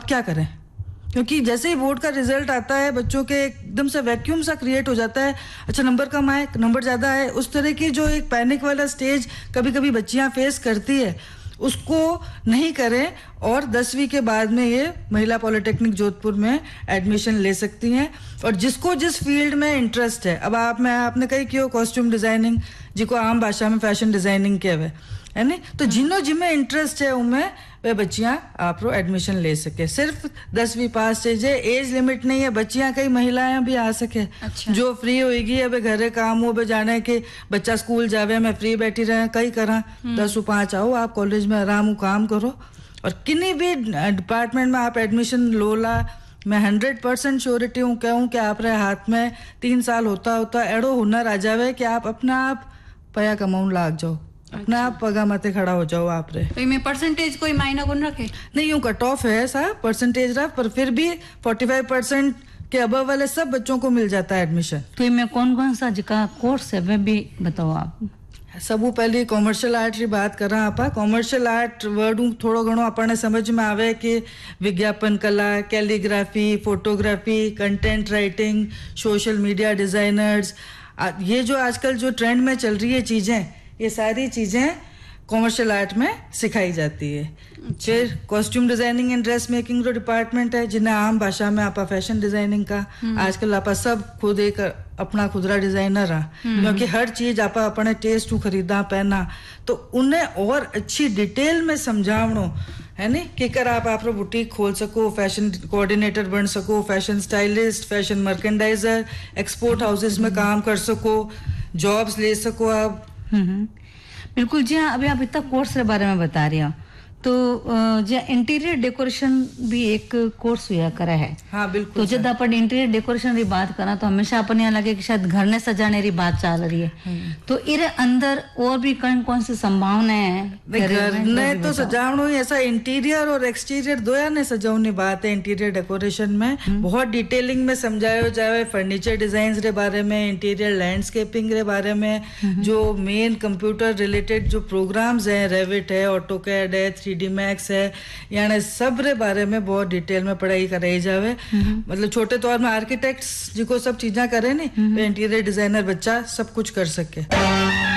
क्या करें, क्योंकि जैसे ही बोर्ड का रिजल्ट आता है बच्चों के एकदम से वैक्यूम सा क्रिएट हो जाता है, अच्छा नंबर कम आए, नंबर ज़्यादा आए, उस तरह की जो एक पैनिक वाला स्टेज कभी कभी बच्चियां फेस करती है, उसको नहीं करें और 10वीं के बाद में ये महिला पॉलिटेक्निक जोधपुर में एडमिशन ले सकती हैं। और जिसको जिस फील्ड में इंटरेस्ट है, अब आपने कही कि वो कॉस्ट्यूम डिज़ाइनिंग, जिसको आम भाषा में फैशन डिज़ाइनिंग कहवे है नहीं, तो जिनमें इंटरेस्ट है उनमें वे बच्चियां आप एडमिशन ले सके। सिर्फ 10वीं पास चाहिए, एज लिमिट नहीं है, बच्चियां कई महिलाएं भी आ सके। अच्छा। जो फ्री होगी अब घरे काम हो जाने के बच्चा स्कूल जावे, मैं फ्री बैठी रहे कई करा 10-5 आओ आप कॉलेज में आराम काम करो और किन्हीं भी डिपार्टमेंट में आप एडमिशन लो ला। मैं 100% श्योरिटी हूँ कहूँ कि आप रे हाथ में 3 साल होता एड़ो हुनर आ जावे कि आप अपना आप पया कमाऊन लाग जाओ। अच्छा। अपना आप पगा माथे खड़ा हो जाओ आप रे। तो इनमें परसेंटेज कोई मायना कौन रखे? नहीं, यूं कट ऑफ है साहब, परसेंटेज रहा, पर फिर भी 45% के अबव वाले सब बच्चों को मिल जाता है एडमिशन। तो इनमें कौन कौन सा जिका कोर्स है वे भी बताओ आप। सबू पहले कॉमर्शियल आर्ट की बात करा आप। कॉमर्शियल आर्ट वर्ड थोड़ो घणो अपने समझ में आवे कि विज्ञापन कला, calligraphy, photography, content writing, social media designers, ये जो आजकल जो ट्रेंड में चल रही है चीजें, ये सारी चीजें कॉमर्शियल आर्ट में सिखाई जाती है। फिर costume designing and dress making जो डिपार्टमेंट है, जिन्हें आम भाषा में आपा फैशन डिजाइनिंग का, आजकल आपा सब खुद एक अपना खुदरा डिजाइनर है, क्योंकि हर चीज आपा अपने टेस्ट टू खरीदा पहना, तो उन्हें और अच्छी डिटेल में समझावनो है नहीं कि कर आप बुटीक खोल सको, फैशन कोऑर्डिनेटर बन सको, fashion stylist, fashion मर्केंडाइजर, export houses में काम कर सको, जॉब्स ले सको आप। बिल्कुल जी हाँ। अभी आप इतना कोर्स के बारे में बता रही हो, तो जो इंटीरियर डेकोरेशन भी एक कोर्स हुआ करा है। हाँ बिल्कुल। तो जब अपन इंटीरियर डेकोरेशन की बात करा तो हमेशा अपन यहाँ लगे कि शायद घर ने सजाने की बात चल रही है, तो इरे अंदर और भी कौन सी संभावनाएं हैं? घर ने तो सजावनो ही ऐसा, इंटीरियर और एक्सटीरियर दोया ने सजावनी बात है। इंटीरियर डेकोरेशन में बहुत डिटेलिंग में समझाया जाए, फर्नीचर डिजाइन के बारे में, इंटीरियर लैंडस्केपिंग के बारे में, जो मेन कंप्यूटर रिलेटेड जो प्रोग्राम्स हैं, रेविट है, ऑटोकैड है, 3D मैक्स है, यानी सब रे बारे में बहुत डिटेल में पढ़ाई कराई जावे। मतलब छोटे तौर में आर्किटेक्ट्स जिको सब चीजें करे नहीं, इंटीरियर डिजाइनर बच्चा सब कुछ कर सके।